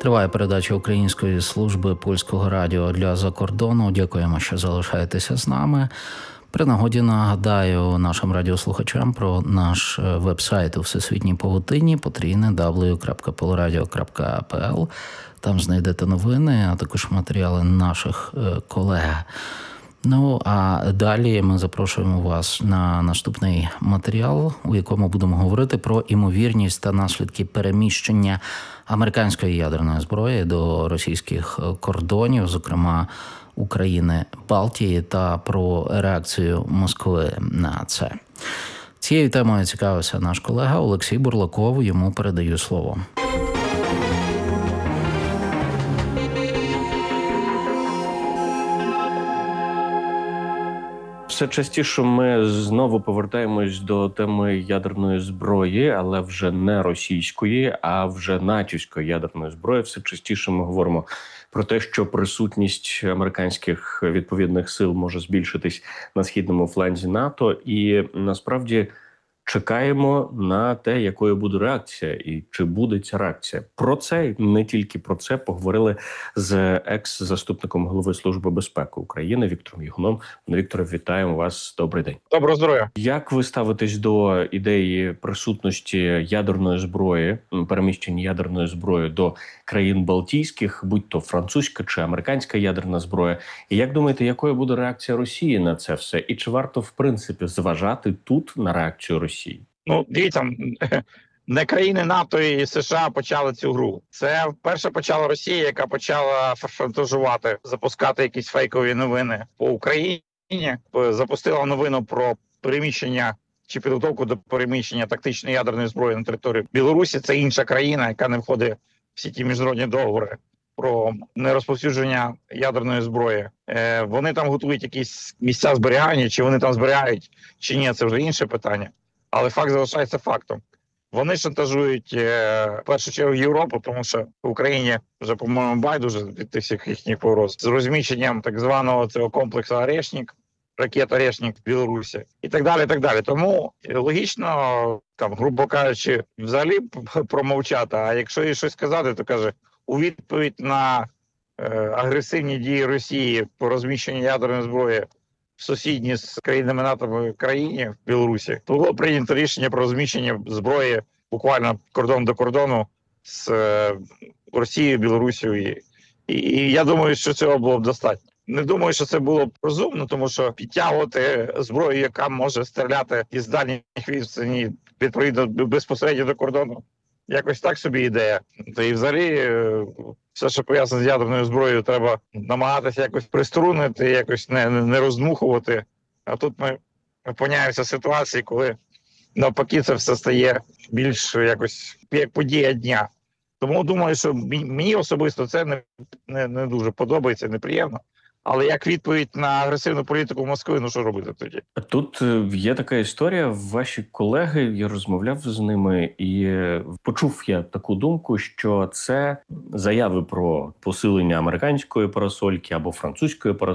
Триває передача Української служби польського радіо для закордону. Дякуємо, що залишаєтеся з нами. При нагоді нагадаю нашим радіослухачам про наш веб-сайт у всесвітній павутині www.polradio.pl. Там знайдете новини, а також матеріали наших колег. Ну, а далі ми запрошуємо вас на наступний матеріал, у якому будемо говорити про імовірність та наслідки переміщення американської ядерної зброї до російських кордонів, зокрема України, Балтії, та про реакцію Москви на це. Цією темою цікавився наш колега Олексій Бурлаков, йому передаю слово. Все частіше ми знову повертаємось до теми ядерної зброї, але вже не російської, а вже натівської ядерної зброї. Все частіше ми говоримо про те, що присутність американських відповідних сил може збільшитись на східному фланзі НАТО, і насправді чекаємо на те, якою буде реакція і чи буде ця реакція. Про це, не тільки про це, поговорили з екс-заступником голови Служби безпеки України Віктором Єгуном. Пане Вікторе, вітаємо вас. Добрий день. Доброго здоров'я. Як ви ставитесь до ідеї присутності ядерної зброї, переміщення ядерної зброї до країн Балтійських, будь то французька чи американська ядерна зброя? І як думаєте, якою буде реакція Росії на це все? І чи варто, в принципі, зважати тут на реакцію Росії? Ну, дивіться, не країни НАТО і США почали цю гру. Це вперше почала Росія, яка почала шантажувати, запускати якісь фейкові новини по Україні. Запустила новину про переміщення чи підготовку до переміщення тактичної ядерної зброї на територію Білорусі. Це інша країна, яка не входить в всі ті міжнародні договори про нерозповсюдження ядерної зброї. Вони там готують якісь місця зберігання, чи вони там зберігають, чи ні, це вже інше питання. Але факт залишається фактом. Вони шантажують в першу чергу Європу, тому що в Україні вже, по-моєму, байдуже від тих всіх їхніх погроз з розміщенням так званого цього комплексу «Орешник», ракет «Орешник» в Білорусі і так далі, і так далі. Тому логічно, там, грубо кажучи, взагалі промовчати, а якщо їй щось сказати, то каже, у відповідь на агресивні дії Росії по розміщенню ядерної зброї в сусідній з країнами НАТО країні, в Білорусі, то було прийнято рішення про розміщення зброї буквально кордон до кордону з Росією, Білорусією. І я думаю, що цього було б достатньо. Не думаю, що це було б розумно, тому що підтягувати зброю, яка може стріляти із дальніх відстані, відповідно безпосередньо до кордону, якось так собі ідея. Та і взагалі все, що пов'язане з ядерною зброєю, треба намагатися якось приструнити, якось не роздмухувати. А тут ми опиняємося в ситуації, коли навпаки це все стає більш якось як подія дня. Тому думаю, що мені особисто це не дуже подобається, неприємно. Але як відповідь на агресивну політику Москви, ну що робити тоді? Тут є така історія. Ваші колеги, я розмовляв з ними і почув я таку думку, що це заяви про посилення американської парасольки або французької парасольки